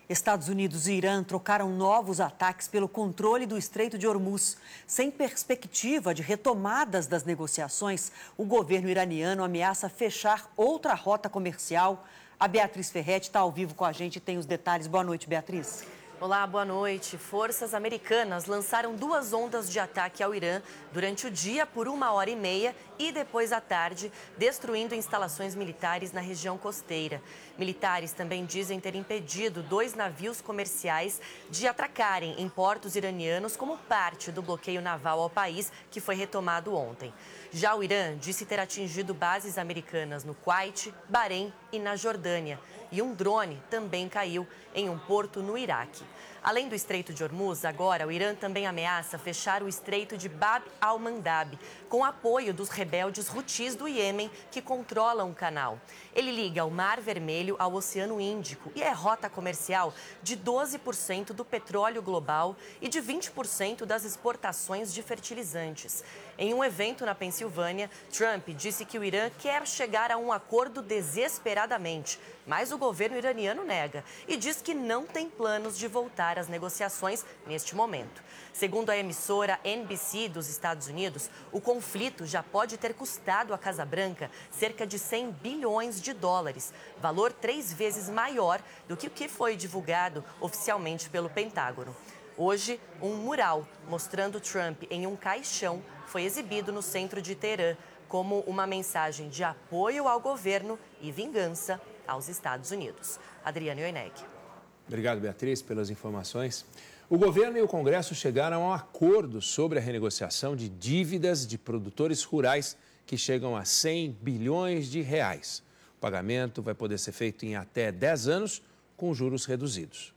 Estados Unidos e Irã trocaram novos ataques pelo controle do Estreito de Hormuz. Sem perspectiva de retomadas das negociações, o governo iraniano ameaça fechar outra rota comercial. A Beatriz Ferretti está ao vivo com a gente e tem os detalhes. Boa noite, Beatriz. Olá, boa noite. Forças americanas lançaram 2 ondas de ataque ao Irã durante o dia por 1h30 e depois à tarde, destruindo instalações militares na região costeira. Militares também dizem ter impedido 2 navios comerciais de atracarem em portos iranianos como parte do bloqueio naval ao país, que foi retomado ontem. Já o Irã disse ter atingido bases americanas no Kuwait, Bahrein e na Jordânia. E um drone também caiu em um porto no Iraque. Além do Estreito de Hormuz, agora o Irã também ameaça fechar o Estreito de Bab al-Mandab, com apoio dos rebeldes Houthis do Iêmen, que controlam o canal. Ele liga o Mar Vermelho ao Oceano Índico e é rota comercial de 12% do petróleo global e de 20% das exportações de fertilizantes. Em um evento na Pensilvânia, Trump disse que o Irã quer chegar a um acordo desesperadamente, mas o governo iraniano nega e diz que não tem planos de voltar às negociações neste momento. Segundo a emissora NBC dos Estados Unidos, o conflito já pode ter custado à Casa Branca cerca de 100 bilhões de dólares, valor 3 vezes maior do que o que foi divulgado oficialmente pelo Pentágono. Hoje, um mural mostrando Trump em um caixão foi exibido no centro de Teherã como uma mensagem de apoio ao governo e vingança aos Estados Unidos. Adriano Ioineg. Obrigado, Beatriz, pelas informações. O governo e o Congresso chegaram a um acordo sobre a renegociação de dívidas de produtores rurais que chegam a 100 bilhões de reais. O pagamento vai poder ser feito em até 10 anos, com juros reduzidos.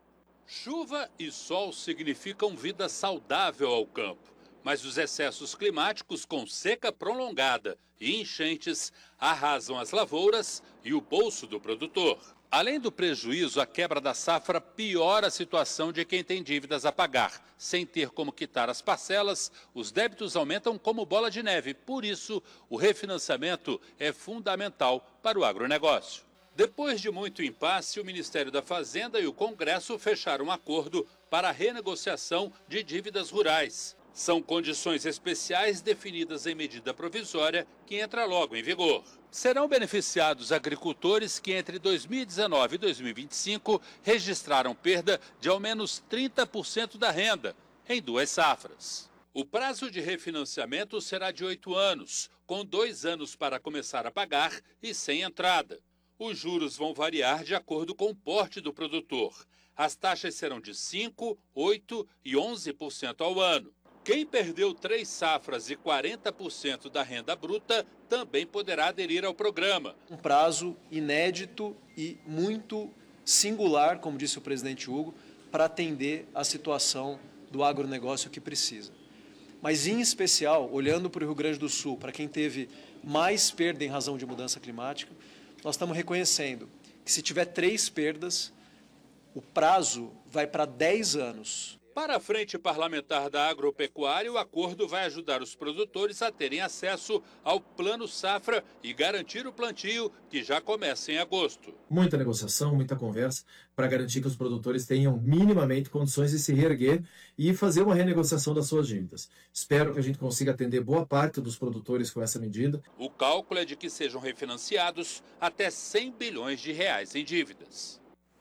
Chuva e sol significam vida saudável ao campo, mas os excessos climáticos com seca prolongada e enchentes arrasam as lavouras e o bolso do produtor. Além do prejuízo, a quebra da safra piora a situação de quem tem dívidas a pagar. Sem ter como quitar as parcelas, os débitos aumentam como bola de neve. Por isso, o refinanciamento é fundamental para o agronegócio. Depois de muito impasse, o Ministério da Fazenda e o Congresso fecharam um acordo para a renegociação de dívidas rurais. São condições especiais definidas em medida provisória que entra logo em vigor. Serão beneficiados agricultores que entre 2019 e 2025 registraram perda de ao menos 30% da renda em 2 safras. O prazo de refinanciamento será de 8 anos, com 2 anos para começar a pagar e sem entrada. Os juros vão variar de acordo com o porte do produtor. As taxas serão de 5%, 8% e 11% ao ano. Quem perdeu 3 safras e 40% da renda bruta também poderá aderir ao programa. Um prazo inédito e muito singular, como disse o presidente Hugo, para atender a situação do agronegócio que precisa. Mas, em especial, olhando para o Rio Grande do Sul, para quem teve mais perda em razão de mudança climática, nós estamos reconhecendo que se tiver 3 perdas, o prazo vai para 10 anos. Para a Frente Parlamentar da Agropecuária, o acordo vai ajudar os produtores a terem acesso ao Plano Safra e garantir o plantio, que já começa em agosto. Muita negociação, muita conversa para garantir que os produtores tenham minimamente condições de se reerguer e fazer uma renegociação das suas dívidas. Espero que a gente consiga atender boa parte dos produtores com essa medida. O cálculo é de que sejam refinanciados até 100 bilhões de reais em dívidas.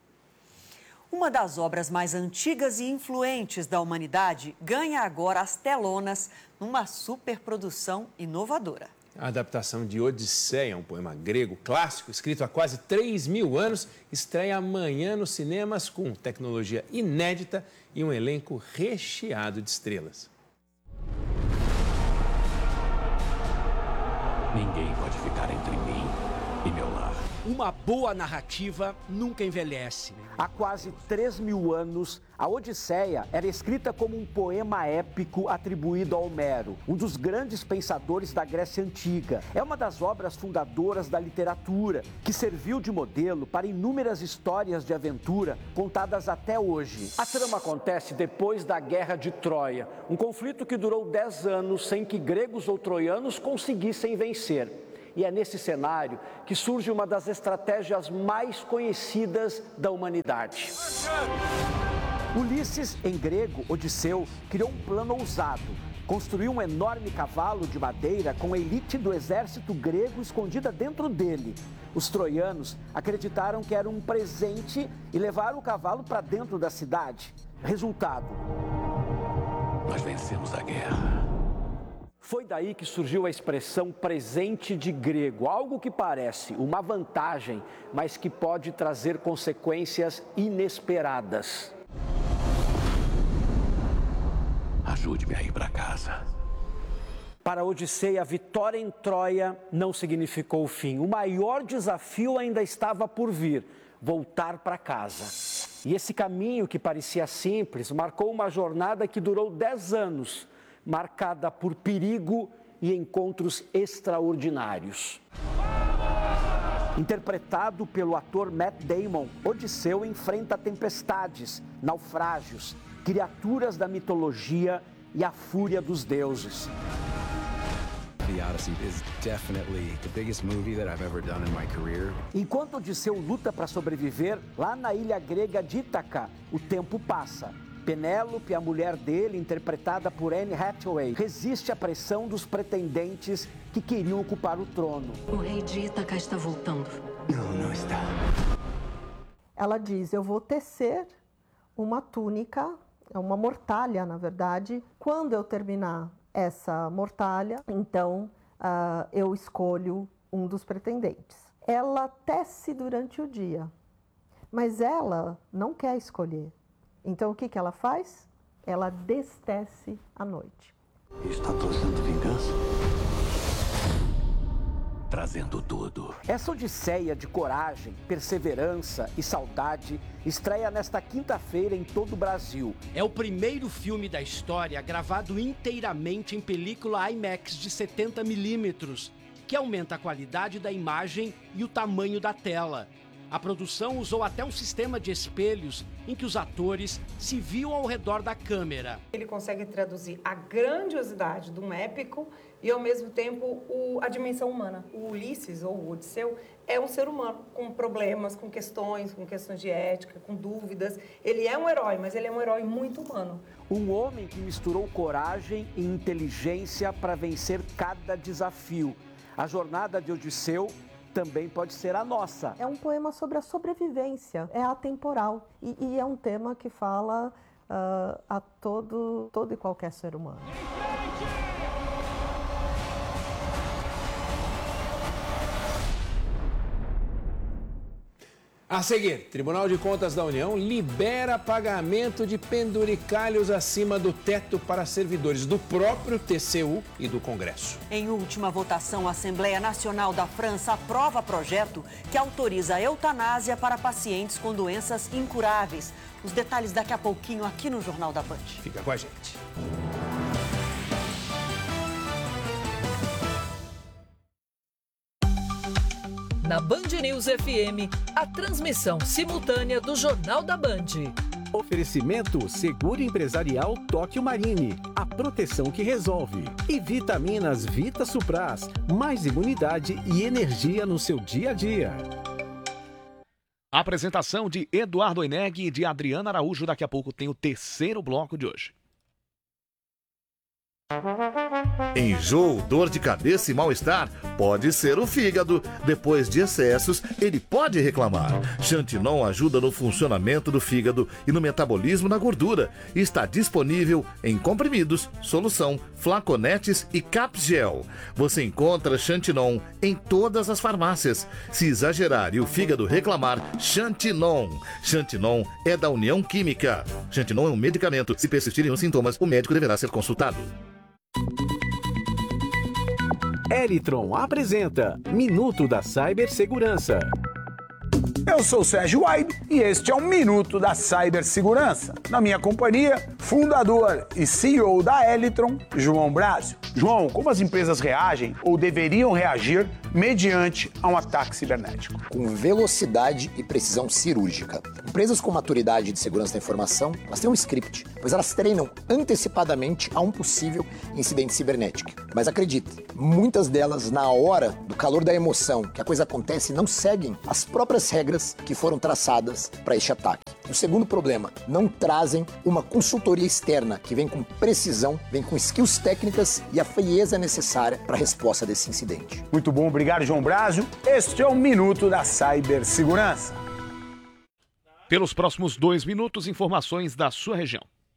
Uma das obras mais antigas e influentes da humanidade ganha agora as telonas numa superprodução inovadora. A adaptação de Odisseia, um poema grego clássico, escrito há quase 3.000 anos, estreia amanhã nos cinemas com tecnologia inédita e um elenco recheado de estrelas. Ninguém pode ficar entre mim e meu lar. Uma boa narrativa nunca envelhece. Há quase 3.000 anos, a Odisseia era escrita como um poema épico atribuído a Homero, um dos grandes pensadores da Grécia Antiga. É uma das obras fundadoras da literatura, que serviu de modelo para inúmeras histórias de aventura contadas até hoje. A trama acontece depois da Guerra de Troia, um conflito que durou 10 anos sem que gregos ou troianos conseguissem vencer. E é nesse cenário que surge uma das estratégias mais conhecidas da humanidade. Ulisses, em grego, Odisseu, criou um plano ousado. Construiu um enorme cavalo de madeira com a elite do exército grego escondida dentro dele. Os troianos acreditaram que era um presente e levaram o cavalo para dentro da cidade. Resultado: nós vencemos a guerra. Foi daí que surgiu a expressão presente de grego, algo que parece uma vantagem, mas que pode trazer consequências inesperadas. Ajude-me a ir para casa. Para Odisseu, a vitória em Troia não significou o fim. O maior desafio ainda estava por vir: voltar para casa. E esse caminho, que parecia simples, marcou uma jornada que durou 10 anos, marcada por perigo e encontros extraordinários. Interpretado pelo ator Matt Damon, Odisseu enfrenta tempestades, naufrágios, criaturas da mitologia e a fúria dos deuses. The Odyssey is definitely the biggest movie that I've ever done in my career. Enquanto Odisseu luta para sobreviver, lá na ilha grega de Ítaca, o tempo passa. Penélope, a mulher dele, interpretada por Anne Hathaway, resiste à pressão dos pretendentes que queriam ocupar o trono. O rei de Ítaca está voltando. Não está. Ela diz: eu vou tecer uma túnica, uma mortalha, na verdade. Quando eu terminar essa mortalha, então eu escolho um dos pretendentes. Ela tece durante o dia, mas ela não quer escolher. Então o que ela faz? Ela destece à noite. Está trazendo vingança? Trazendo tudo. Essa odisseia de coragem, perseverança e saudade estreia nesta quinta-feira em todo o Brasil. É o primeiro filme da história gravado inteiramente em película IMAX de 70mm, que aumenta a qualidade da imagem e o tamanho da tela. A produção usou até um sistema de espelhos em que os atores se viam ao redor da câmera. Ele consegue traduzir a grandiosidade de um épico e, ao mesmo tempo, a dimensão humana. O Ulisses, ou o Odisseu, é um ser humano com problemas, com questões de ética, com dúvidas. Ele é um herói, mas ele é um herói muito humano. Um homem que misturou coragem e inteligência para vencer cada desafio. A jornada de Odisseu também pode ser a nossa. É um poema sobre a sobrevivência, é atemporal e é um tema que fala a todo e qualquer ser humano. A seguir, Tribunal de Contas da União libera pagamento de penduricalhos acima do teto para servidores do próprio TCU e do Congresso. Em última votação, a Assembleia Nacional da França aprova projeto que autoriza a eutanásia para pacientes com doenças incuráveis. Os detalhes daqui a pouquinho aqui no Jornal da Band. Fica com a gente. Na Band News FM, a transmissão simultânea do Jornal da Band. Oferecimento Seguro Empresarial Tóquio Marine, a proteção que resolve. E vitaminas Vita Supras, mais imunidade e energia no seu dia a dia. Apresentação de Eduardo Oineg e de Adriana Araújo. Daqui a pouco tem o terceiro bloco de hoje. Enjoo, dor de cabeça e mal-estar pode ser o fígado. Depois de excessos, ele pode reclamar. Xantinon ajuda no funcionamento do fígado e no metabolismo na gordura. Está disponível em comprimidos, solução, flaconetes e capgel. Você encontra Xantinon em todas as farmácias. Se exagerar e o fígado reclamar, Xantinon. Xantinon é da União Química. Xantinon é um medicamento. Se persistirem os sintomas, o médico deverá ser consultado. Elitron apresenta Minuto da Cibersegurança. Eu sou o Sérgio Waibe e este é o Minuto da Cibersegurança. Na minha companhia, fundador e CEO da Elitron, João Brásio. João, como as empresas reagem ou deveriam reagir mediante a um ataque cibernético. Com velocidade e precisão cirúrgica. Empresas com maturidade de segurança da informação, elas têm um script, pois elas treinam antecipadamente a um possível incidente cibernético. Mas acredite, muitas delas, na hora do calor da emoção que a coisa acontece, não seguem as próprias regras que foram traçadas para este ataque. O segundo problema, não trazem uma consultoria externa que vem com precisão, vem com skills técnicas e a frieza necessária para a resposta desse incidente. Muito bom, obrigado, João Brásio. Este é o Minuto da Cibersegurança. Pelos próximos 2 minutos, informações da sua região.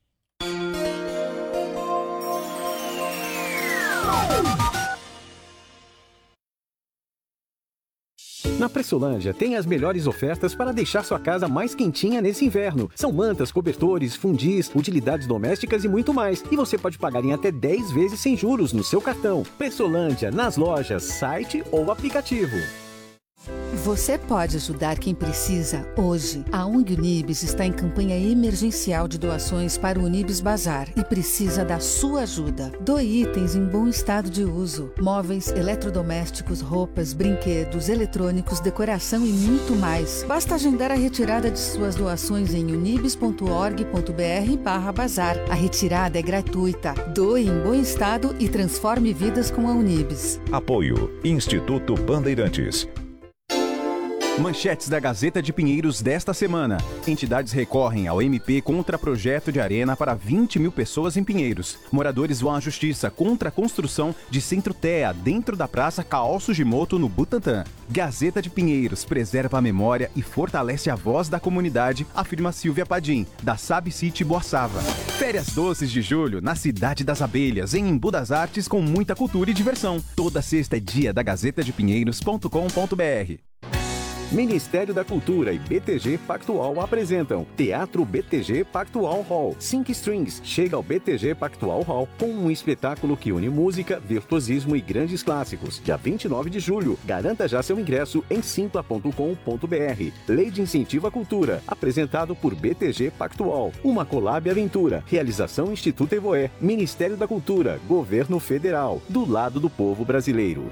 Na Pressolândia tem as melhores ofertas para deixar sua casa mais quentinha nesse inverno. São mantas, cobertores, fundis, utilidades domésticas e muito mais. E você pode pagar em até 10 vezes sem juros no seu cartão. Pressolândia, nas lojas, site ou aplicativo. Você pode ajudar quem precisa hoje. A ONG Unibis está em campanha emergencial de doações para o Unibis Bazar e precisa da sua ajuda. Doe itens em bom estado de uso. Móveis, eletrodomésticos, roupas, brinquedos, eletrônicos, decoração e muito mais. Basta agendar a retirada de suas doações em unibis.org.br/bazar. A retirada é gratuita. Doe em bom estado e transforme vidas com a Unibis. Apoio Instituto Bandeirantes. Manchetes da Gazeta de Pinheiros desta semana. Entidades recorrem ao MP contra projeto de arena para 20 mil pessoas em Pinheiros. Moradores vão à justiça contra a construção de centro TEA dentro da Praça Caol Sugimoto, no Butantã. Gazeta de Pinheiros preserva a memória e fortalece a voz da comunidade, afirma Silvia Padim, da Sab City Boaçava. Férias doces de julho na Cidade das Abelhas, em Embu das Artes, com muita cultura e diversão. Toda sexta é dia da gazetadepinheiros.com.br. Ministério da Cultura e BTG Pactual apresentam Teatro BTG Pactual Hall. 5 Strings chega ao BTG Pactual Hall com um espetáculo que une música, virtuosismo e grandes clássicos. Dia 29 de julho. Garanta já seu ingresso em simpla.com.br. Lei de Incentivo à Cultura, apresentado por BTG Pactual. Uma collab aventura. Realização Instituto Evoé. Ministério da Cultura, Governo Federal. Do lado do povo brasileiro.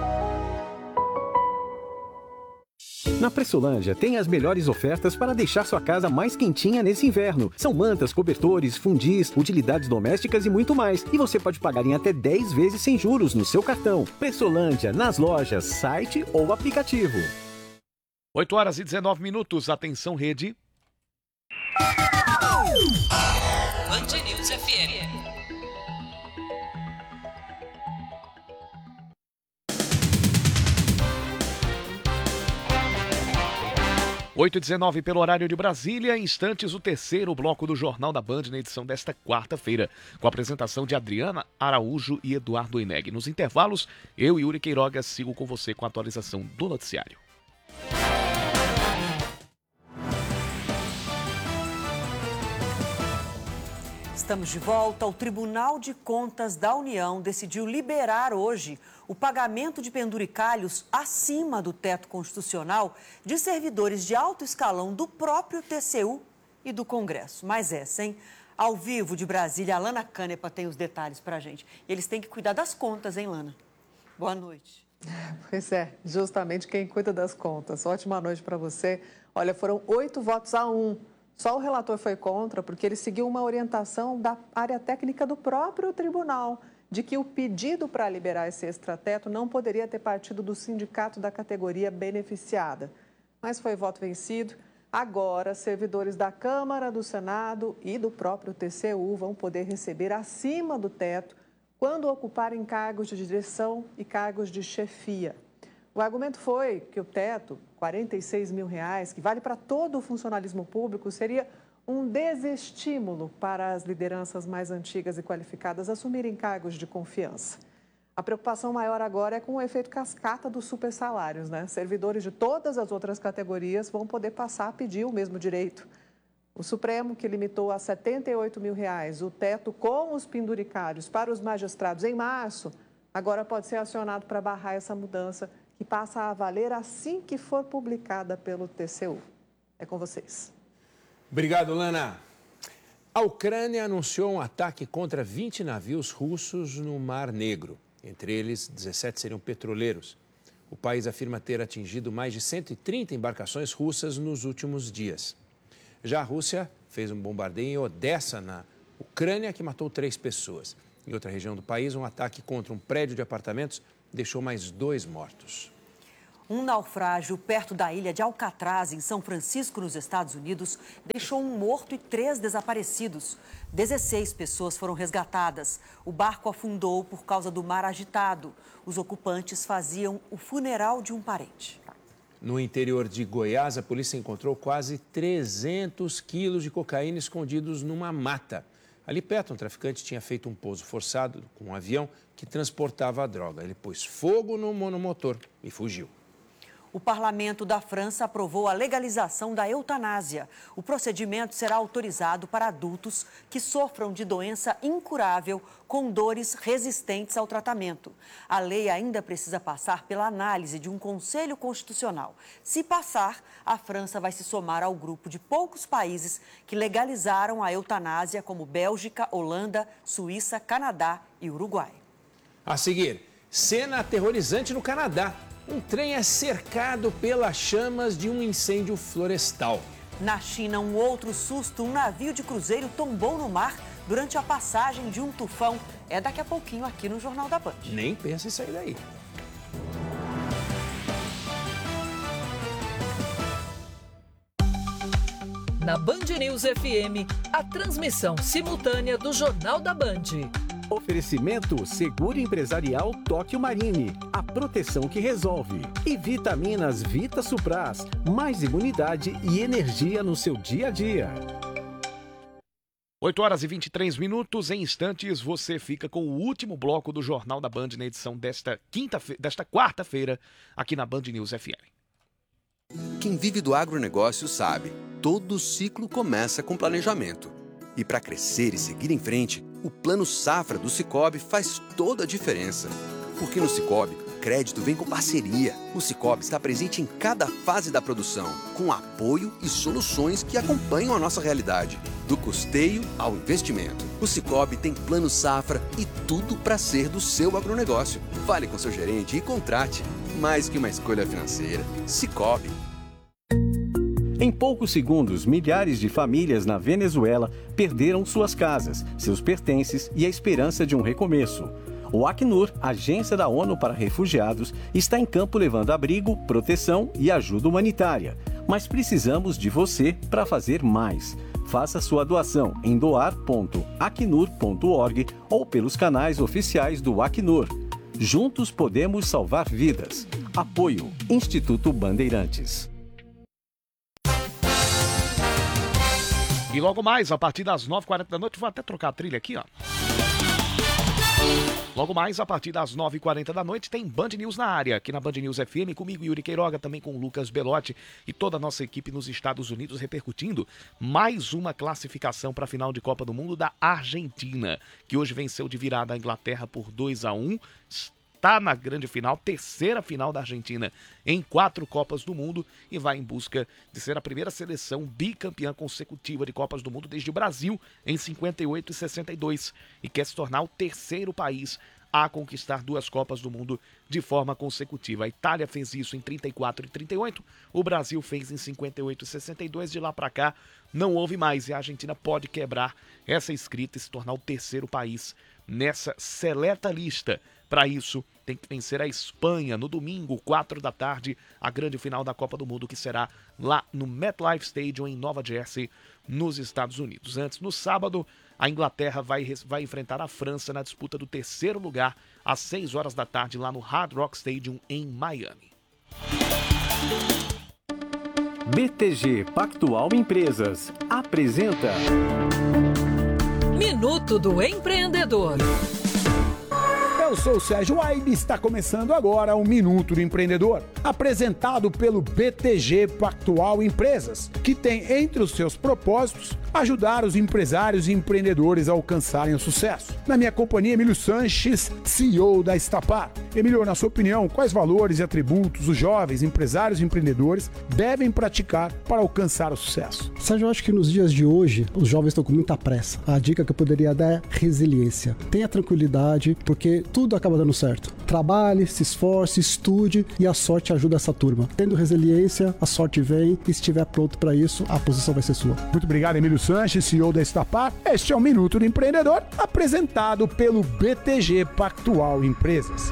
Na Pressolândia tem as melhores ofertas para deixar sua casa mais quentinha nesse inverno. São mantas, cobertores, fundis, utilidades domésticas e muito mais. E você pode pagar em até 10 vezes sem juros no seu cartão. Pressolândia, nas lojas, site ou aplicativo. 8h19. Atenção, rede. Band News FM. 8h19 pelo horário de Brasília, em instantes o terceiro bloco do Jornal da Band na edição desta quarta-feira, com a apresentação de Adriana Araújo e Eduardo Oineg. Nos intervalos, eu e Yuri Queiroga sigo com você com a atualização do noticiário. Estamos de volta. O Tribunal de Contas da União decidiu liberar hoje o pagamento de penduricalhos acima do teto constitucional de servidores de alto escalão do próprio TCU e do Congresso. Mas essa, hein? Ao vivo de Brasília, a Lana Canepa tem os detalhes para a gente. Eles têm que cuidar das contas, hein, Lana? Boa noite. Pois é, justamente quem cuida das contas. Ótima noite para você. Olha, foram 8 votos a 1. Só o relator foi contra porque ele seguiu uma orientação da área técnica do próprio tribunal, de que o pedido para liberar esse extrateto não poderia ter partido do sindicato da categoria beneficiada. Mas foi voto vencido. Agora, servidores da Câmara, do Senado e do próprio TCU vão poder receber acima do teto quando ocuparem cargos de direção e cargos de chefia. O argumento foi que o teto, R$46 mil, que vale para todo o funcionalismo público, seria um desestímulo para as lideranças mais antigas e qualificadas assumirem cargos de confiança. A preocupação maior agora é com o efeito cascata dos supersalários, né? Servidores de todas as outras categorias vão poder passar a pedir o mesmo direito. O Supremo, que limitou a R$78 mil o teto com os penduricários para os magistrados em março, agora pode ser acionado para barrar essa mudança, que passa a valer assim que for publicada pelo TCU. É com vocês. Obrigado, Lana. A Ucrânia anunciou um ataque contra 20 navios russos no Mar Negro. Entre eles, 17 seriam petroleiros. O país afirma ter atingido mais de 130 embarcações russas nos últimos dias. Já a Rússia fez um bombardeio em Odessa, na Ucrânia, que matou 3 pessoas. Em outra região do país, um ataque contra um prédio de apartamentos deixou mais 2 mortos. Um naufrágio perto da ilha de Alcatraz, em São Francisco, nos Estados Unidos, deixou um morto e 3 desaparecidos. 16 pessoas foram resgatadas. O barco afundou por causa do mar agitado. Os ocupantes faziam o funeral de um parente. No interior de Goiás, a polícia encontrou quase 300 quilos de cocaína escondidos numa mata. Ali perto, um traficante tinha feito um pouso forçado com um avião que transportava a droga. Ele pôs fogo no monomotor e fugiu. O parlamento da França aprovou a legalização da eutanásia. O procedimento será autorizado para adultos que sofram de doença incurável com dores resistentes ao tratamento. A lei ainda precisa passar pela análise de um conselho constitucional. Se passar, a França vai se somar ao grupo de poucos países que legalizaram a eutanásia, como Bélgica, Holanda, Suíça, Canadá e Uruguai. A seguir, cena aterrorizante no Canadá. Um trem é cercado pelas chamas de um incêndio florestal. Na China, um outro susto, um navio de cruzeiro tombou no mar durante a passagem de um tufão. É daqui a pouquinho aqui no Jornal da Band. Nem pensa em sair daí. Na Band News FM, a transmissão simultânea do Jornal da Band. Oferecimento Seguro Empresarial Tóquio Marine, a proteção que resolve. E vitaminas Vita Supras, mais imunidade e energia no seu dia a dia. 8 horas e 23 minutos. Em instantes, você fica com o último bloco do Jornal da Band na edição desta quarta-feira, aqui na Band News FM. Quem vive do agronegócio sabe, todo ciclo começa com planejamento. E para crescer e seguir em frente, o Plano Safra do Sicoob faz toda a diferença. Porque no Sicoob, crédito vem com parceria. O Sicoob está presente em cada fase da produção, com apoio e soluções que acompanham a nossa realidade. Do custeio ao investimento. O Sicoob tem Plano Safra e tudo para ser do seu agronegócio. Fale com seu gerente e contrate. Mais que uma escolha financeira. Sicoob. Em poucos segundos, milhares de famílias na Venezuela perderam suas casas, seus pertences e a esperança de um recomeço. O Acnur, agência da ONU para refugiados, está em campo levando abrigo, proteção e ajuda humanitária. Mas precisamos de você para fazer mais. Faça sua doação em doar.acnur.org ou pelos canais oficiais do Acnur. Juntos podemos salvar vidas. Apoio Instituto Bandeirantes. E logo mais, a partir das 9h40 da noite, vou até trocar a trilha aqui, ó. Logo mais, a partir das 9h40 da noite, tem Band News na área, aqui na Band News FM, comigo, Yuri Queiroga, também com o Lucas Belotti e toda a nossa equipe nos Estados Unidos, repercutindo mais uma classificação para a final de Copa do Mundo da Argentina, que hoje venceu de virada a Inglaterra por 2-1. Está na grande final, terceira final da Argentina em 4 Copas do Mundo e vai em busca de ser a primeira seleção bicampeã consecutiva de Copas do Mundo desde o Brasil em 58 e 62 e quer se tornar o terceiro país a conquistar 2 Copas do Mundo de forma consecutiva. A Itália fez isso em 34 e 38, o Brasil fez em 58 e 62, de lá para cá não houve mais e a Argentina pode quebrar essa escrita e se tornar o terceiro país nessa seleta lista. Para isso, tem que vencer a Espanha no domingo, 4 da tarde, a grande final da Copa do Mundo, que será lá no MetLife Stadium, em Nova Jersey, nos Estados Unidos. Antes, no sábado, a Inglaterra vai enfrentar a França na disputa do terceiro lugar, às 6 horas da tarde, lá no Hard Rock Stadium, em Miami. BTG Pactual Empresas apresenta Minuto do Empreendedor. Eu sou o Sérgio Waib e está começando agora o Minuto do Empreendedor, apresentado pelo BTG Pactual Empresas, que tem entre os seus propósitos ajudar os empresários e empreendedores a alcançarem o sucesso. Na minha companhia, Emílio Sanches, CEO da Estapar. Emílio, na sua opinião, quais valores e atributos os jovens empresários e empreendedores devem praticar para alcançar o sucesso? Sérgio, eu acho que nos dias de hoje, os jovens estão com muita pressa. A dica que eu poderia dar é resiliência. Tenha tranquilidade, porque tudo tudo acaba dando certo. Trabalhe, se esforce, estude e a sorte ajuda essa turma. Tendo resiliência, a sorte vem e se estiver pronto para isso, a posição vai ser sua. Muito obrigado, Emílio Sanches, CEO da Estapar. Este é o Minuto do Empreendedor, apresentado pelo BTG Pactual Empresas.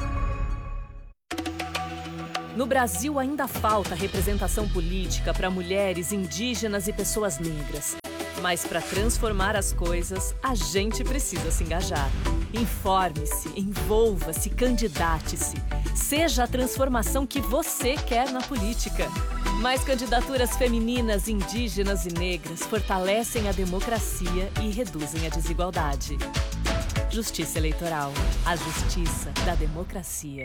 No Brasil ainda falta representação política para mulheres, indígenas e pessoas negras. Mas para transformar as coisas, a gente precisa se engajar. Informe-se, envolva-se, candidate-se. Seja a transformação que você quer na política. Mais candidaturas femininas, indígenas e negras fortalecem a democracia e reduzem a desigualdade. Justiça Eleitoral. A justiça da democracia.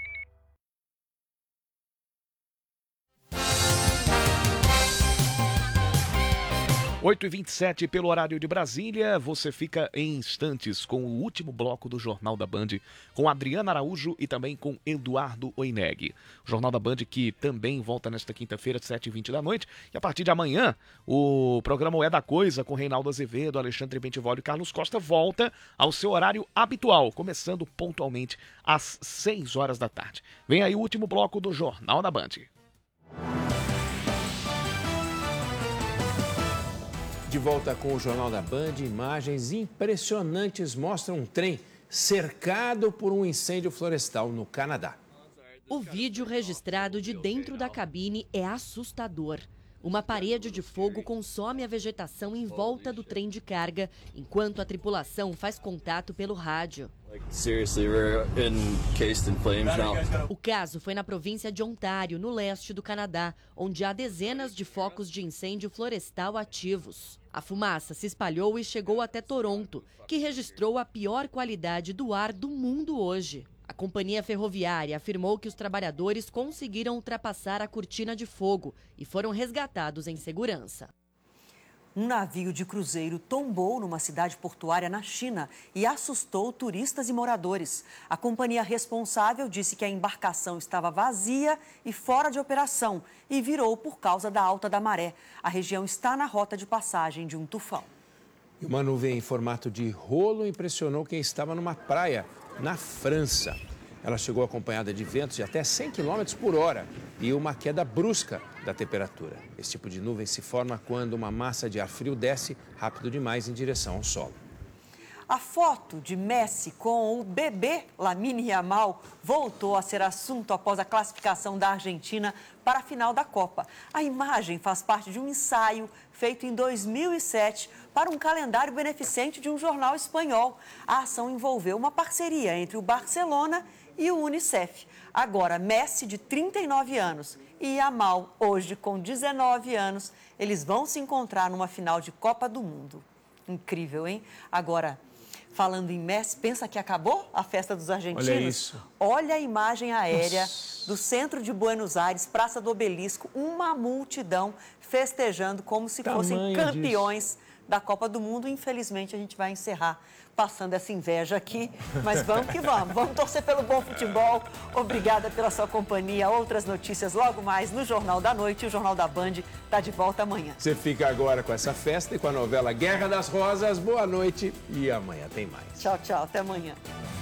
8h27 pelo horário de Brasília, você fica em instantes com o último bloco do Jornal da Band, com Adriana Araújo e também com Eduardo Oineg. O Jornal da Band que também volta nesta quinta-feira, às 7h20 da noite. E a partir de amanhã, o programa É da Coisa, com Reinaldo Azevedo, Alexandre Bentivolio e Carlos Costa, volta ao seu horário habitual, começando pontualmente às 6 horas da tarde. Vem aí o último bloco do Jornal da Band. De volta com o Jornal da Band, imagens impressionantes mostram um trem cercado por um incêndio florestal no Canadá. O vídeo registrado de dentro da cabine é assustador. Uma parede de fogo consome a vegetação em volta do trem de carga, enquanto a tripulação faz contato pelo rádio. O caso foi na província de Ontário, no leste do Canadá, onde há dezenas de focos de incêndio florestal ativos. A fumaça se espalhou e chegou até Toronto, que registrou a pior qualidade do ar do mundo hoje. A companhia ferroviária afirmou que os trabalhadores conseguiram ultrapassar a cortina de fogo e foram resgatados em segurança. Um navio de cruzeiro tombou numa cidade portuária na China e assustou turistas e moradores. A companhia responsável disse que a embarcação estava vazia e fora de operação e virou por causa da alta da maré. A região está na rota de passagem de um tufão. E uma nuvem em formato de rolo impressionou quem estava numa praia na França. Ela chegou acompanhada de ventos de até 100 km por hora e uma queda brusca da temperatura. Esse tipo de nuvem se forma quando uma massa de ar frio desce rápido demais em direção ao solo. A foto de Messi com o bebê Lamine Yamal voltou a ser assunto após a classificação da Argentina para a final da Copa. A imagem faz parte de um ensaio feito em 2007 para um calendário beneficente de um jornal espanhol. A ação envolveu uma parceria entre o Barcelona e o Unicef. Agora, Messi, de 39 anos, e Yamal, hoje com 19 anos, eles vão se encontrar numa final de Copa do Mundo. Incrível, hein? Agora, falando em Messi, pensa que acabou a festa dos argentinos? Olha isso. Olha a imagem aérea do centro de Buenos Aires, Praça do Obelisco, uma multidão festejando como se fossem campeões da Copa do Mundo. Infelizmente, a gente vai encerrar passando essa inveja aqui, mas vamos que vamos. Vamos torcer pelo bom futebol. Obrigada pela sua companhia. Outras notícias logo mais no Jornal da Noite. O Jornal da Band está de volta amanhã. Você fica agora com essa festa e com a novela Guerra das Rosas. Boa noite e amanhã tem mais. Tchau, tchau. Até amanhã.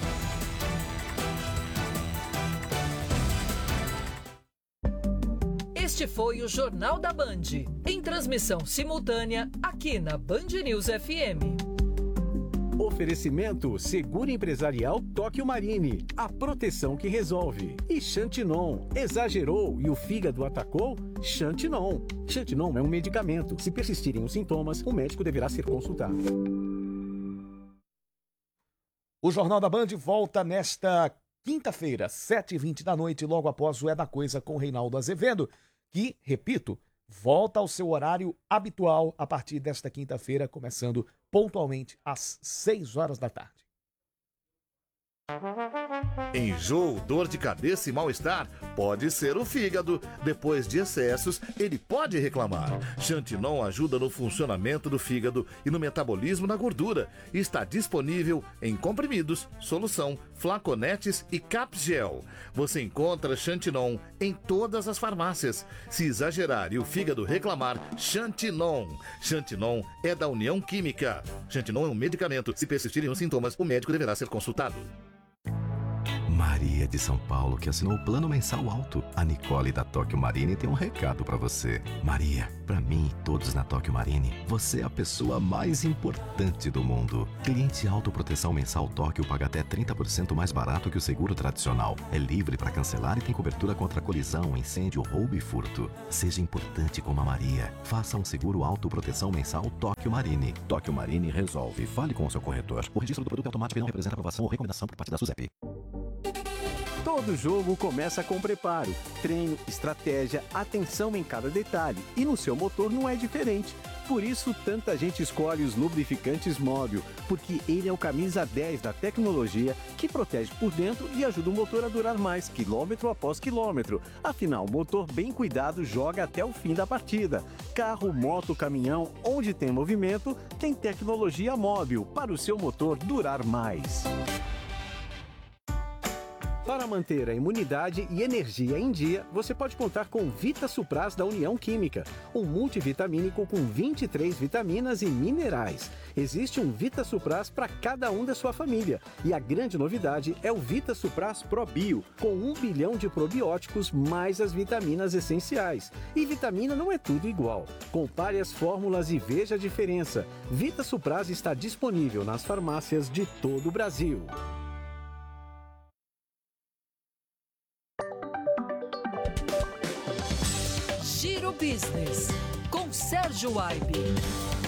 Este foi o Jornal da Band, em transmissão simultânea aqui na Band News FM. Oferecimento Seguro Empresarial Tóquio Marine, a proteção que resolve. E Xantinon, exagerou e o fígado atacou? Xantinon. Xantinon é um medicamento. Se persistirem os sintomas, o médico deverá ser consultado. O Jornal da Band volta nesta quinta-feira, 7h20 da noite, logo após o É da Coisa com Reinaldo Azevedo, que, repito, volta ao seu horário habitual a partir desta quinta-feira, começando pontualmente às 6 horas da tarde. Enjoo, dor de cabeça e mal-estar pode ser o fígado. Depois de excessos, ele pode reclamar. Xantinon ajuda no funcionamento do fígado e no metabolismo da gordura. Está disponível em comprimidos, solução, flaconetes e capgel. Você encontra Xantinon em todas as farmácias. Se exagerar e o fígado reclamar, Xantinon. Xantinon é da União Química. Xantinon é um medicamento. Se persistirem os sintomas, o médico deverá ser consultado. Maria de São Paulo, que assinou o plano mensal alto. A Nicole da Tóquio Marine tem um recado pra você. Maria, pra mim e todos na Tóquio Marine, você é a pessoa mais importante do mundo. Cliente autoproteção mensal Tóquio paga até 30% mais barato que o seguro tradicional. É livre para cancelar e tem cobertura contra colisão, incêndio, roubo e furto. Seja importante como a Maria. Faça um seguro autoproteção mensal Tóquio Marine. Tóquio Marine resolve. Fale com o seu corretor. O registro do produto automático não representa aprovação ou recomendação por parte da SUSEP. Todo jogo começa com preparo, treino, estratégia, atenção em cada detalhe. E no seu motor não é diferente. Por isso, tanta gente escolhe os lubrificantes Móbil, porque ele é o camisa 10 da tecnologia que protege por dentro e ajuda o motor a durar mais, quilômetro após quilômetro. Afinal, motor bem cuidado joga até o fim da partida. Carro, moto, caminhão, onde tem movimento, tem tecnologia Móbil para o seu motor durar mais. Para manter a imunidade e energia em dia, você pode contar com Vita Supras da União Química, um multivitamínico com 23 vitaminas e minerais. Existe um Vita Supras para cada um da sua família. E a grande novidade é o Vita Supras Pro Bio, com 1 bilhão de probióticos mais as vitaminas essenciais. E vitamina não é tudo igual. Compare as fórmulas e veja a diferença. Vita Supras está disponível nas farmácias de todo o Brasil. Giro Business, com Sérgio Aibe.